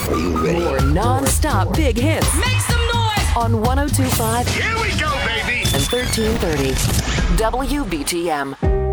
Are you ready? More non-stop big hits. Make some noise! On 102.5 Here we go, baby! and 1330 WBTM.